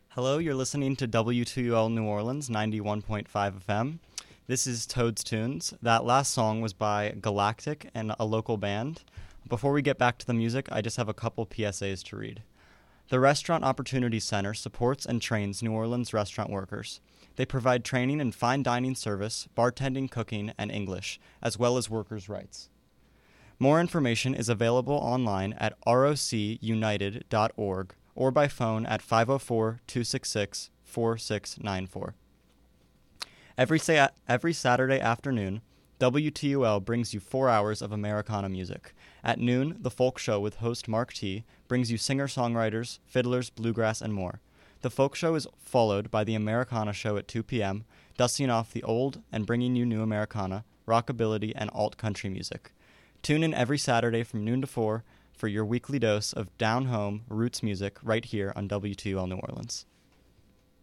Hello, you're listening to W2UL New Orleans 91.5 FM. This is Toad's Tunes. That last song was by Galactic and a local band. Before we get back to the music, I just have a couple PSAs to read. The Restaurant Opportunity Center supports and trains New Orleans restaurant workers. They provide training in fine dining service, bartending, cooking, and English, as well as workers' rights. More information is available online at rocunited.org or by phone at 504-266-4694. Every Saturday afternoon, WTUL brings you 4 hours of Americana music. At noon, The Folk Show with host Mark T. brings you singer-songwriters, fiddlers, bluegrass, and more. The Folk Show is followed by the Americana Show at 2 p.m., dusting off the old and bringing you new Americana, rockabilly, and alt-country music. Tune in every Saturday from noon to 4 for your weekly dose of down-home roots music right here on WTUL New Orleans.